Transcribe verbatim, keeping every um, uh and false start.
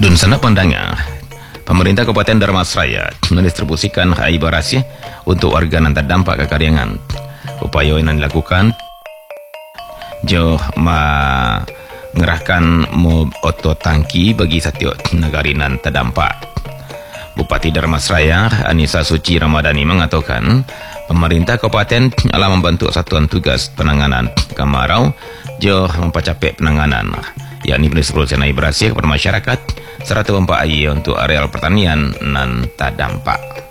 Dun sana pandanga, pemerintah Kabupaten Dharmasraya mendistribusikan H I beras untuk warga yang terdampak kekeringan. Upaya yang dilakukan jo mengerahkan mob oto tangki bagi setiap negari yang terdampak. Bupati Dharmasraya Anissa Suci Ramadhani mengatakan pemerintah kabupaten telah membentuk satuan tugas penanganan kemarau jo mempercepat penanganan, yakni pendistribusian air beras kepada masyarakat serta pompa air untuk areal pertanian nan terdampak.